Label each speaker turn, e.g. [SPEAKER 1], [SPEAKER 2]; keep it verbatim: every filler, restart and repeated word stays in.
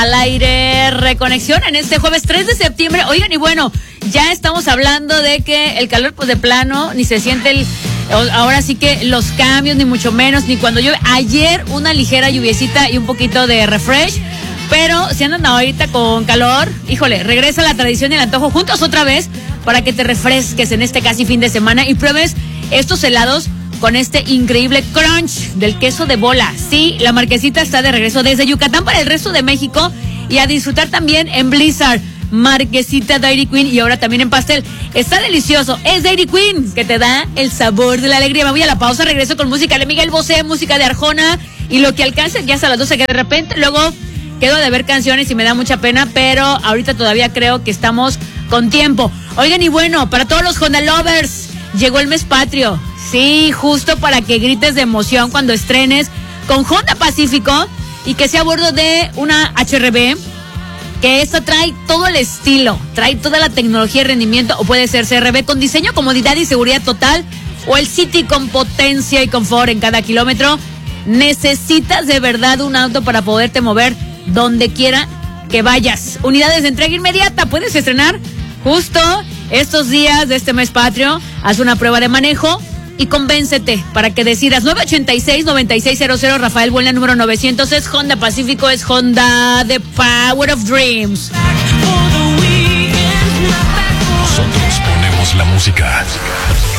[SPEAKER 1] al aire, reconexión en este jueves tres de septiembre. Oigan, y bueno, ya estamos hablando de que el calor, pues de plano, ni se siente el... Ahora sí que los cambios, ni mucho menos, ni cuando llueve. Ayer una ligera lluviecita y un poquito de refresh, pero si andan ahorita con calor, híjole, regresa la tradición y el antojo juntos otra vez para que te refresques en este casi fin de semana y pruebes estos helados con este increíble crunch del queso de bola. Sí, la Marquesita está de regreso desde Yucatán para el resto de México y a disfrutar también en Blizzard. Marquesita Dairy Queen y ahora también en pastel. Está delicioso, es Dairy Queen que te da el sabor de la alegría. Me voy a la pausa, regreso con música de Miguel Bosé, música de Arjona y lo que alcance ya hasta las doce, que de repente luego quedo de ver canciones y me da mucha pena, pero ahorita todavía creo que estamos con tiempo. Oigan, y bueno, para todos los Honda Lovers, llegó el mes patrio. Sí, justo para que grites de emoción cuando estrenes con Honda Pacífico y que sea a bordo de una H R V, que esta trae todo el estilo, trae toda la tecnología y rendimiento, o puede ser C R V con diseño, comodidad y seguridad total, o el City con potencia y confort en cada kilómetro. Necesitas de verdad un auto para poderte mover donde quiera que vayas. Unidades de entrega inmediata, puedes estrenar justo estos días de este mes patrio. Haz una prueba de manejo y convéncete para que decidas. Nueve ochenta y seis, noventa y seis cero cero, Rafael Buena, número novecientos. Es Honda Pacífico, es Honda The Power of Dreams.
[SPEAKER 2] Nosotros ponemos la música.